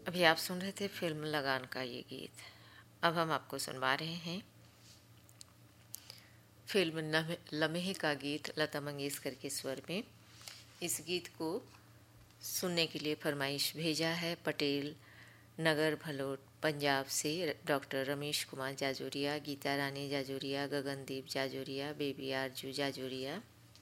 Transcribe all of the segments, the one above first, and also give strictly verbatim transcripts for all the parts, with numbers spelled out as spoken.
अभी आप सुन रहे थे फिल्म लगान का ये गीत। अब हम आपको सुनवा रहे हैं फिल्म नम- लम्हे का गीत लता मंगेशकर के स्वर में। इस गीत को सुनने के लिए फरमाइश भेजा है पटेल नगर भलोट पंजाब से डॉक्टर रमेश कुमार जाजोरिया, गीता रानी जाजोरिया, गगनदीप जाजोरिया, बेबी आरजू जाजोरिया।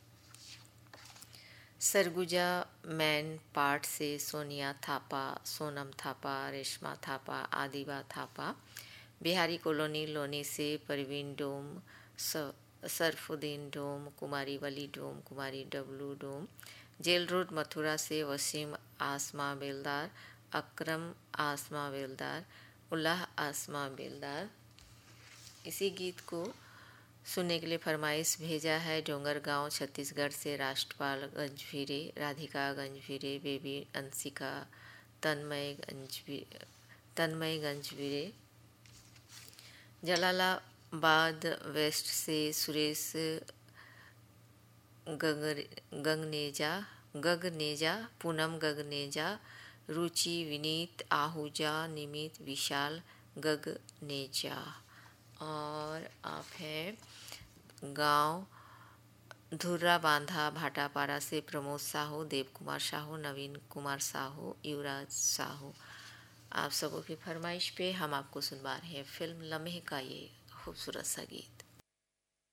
सरगुजा मैन पार्ट से सोनिया थापा, सोनम थापा, रेशमा थापा, आदिबा थापा। बिहारी कॉलोनी लोनी से परवीन डोम, सरफुद्दीन डोम, कुमारी वली डोम, कुमारी डब्लू डोम। जेल रोड मथुरा से वसीम आसमा बेलदार, अकरम आसमा बेलदार, उल्लाह आसमा बेलदार। इसी गीत को सुनने के लिए फरमाइश भेजा है डोंगरगांव छत्तीसगढ़ से राष्ट्रपाल गंजभिरे, राधिका गंजभिरे, बेबी अंशिका, तन्मय गंजभिरे तन्मय गंजभिरे। जलालाबाद वेस्ट से सुरेश गंगर गंगनेजा गगनेजा, पूनम गगनेजा, रुचि, विनीत, आहूजा, निमित, विशाल गगनेजा। और आप हैं गांव धुर्रा बांधा भाटापारा से प्रमोद साहू, देव कुमार साहू, नवीन कुमार साहू, युवराज साहू। आप सबों की फरमाइश पे हम आपको सुनवा रहे हैं फिल्म लम्हे का ये खूबसूरत सा गीत।